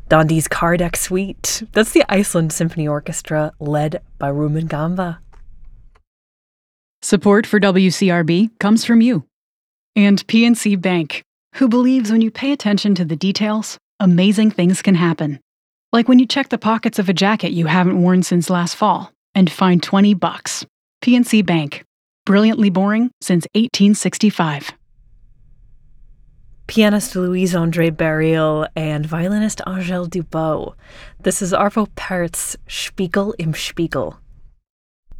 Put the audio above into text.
Dondi's Kardec Suite. That's the Iceland Symphony Orchestra led by Rumen Gamba. Support for WCRB comes from you. And PNC Bank, who believes when you pay attention to the details, amazing things can happen. Like when you check the pockets of a jacket you haven't worn since last fall and find $20. PNC Bank. Brilliantly boring since 1865. Pianist Louise-André Berial and violinist Angèle Dubot. This is Arvo Pärt's Spiegel im Spiegel.